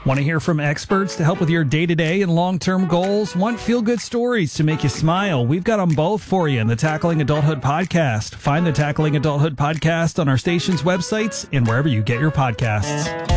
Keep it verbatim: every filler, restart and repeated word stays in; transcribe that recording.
Want to hear from experts to help with your day-to-day and long-term goals? Want feel-good stories to make you smile? We've got them both for you in the Tackling Adulthood podcast. Find the Tackling Adulthood podcast on our station's websites and wherever you get your podcasts.